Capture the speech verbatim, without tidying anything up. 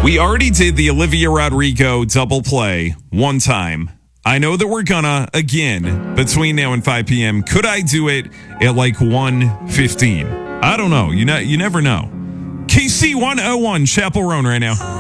We already did the Olivia Rodrigo double play one time. I know that we're gonna, again, between now and five p.m. Could I do it at like one fifteen? I don't know. You know, you never know. K C one oh one, Chapel Roan right now.